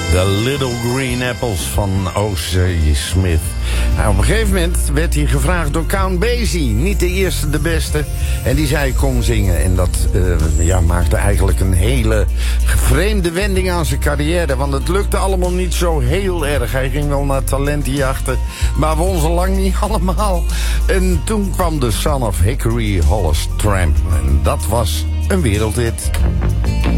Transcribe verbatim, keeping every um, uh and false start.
The Little Green Apples van O C. Smith. Nou, op een gegeven moment werd hij gevraagd door Count Basie. Niet de eerste, de beste. En die zei, kom zingen. En dat uh, ja, maakte eigenlijk een hele vreemde wending aan zijn carrière. Want het lukte allemaal niet zo heel erg. Hij ging wel naar talentenjachten, maar won ze lang niet allemaal. En toen kwam de Son of Hickory Hollis Tramp. En dat was een wereldhit.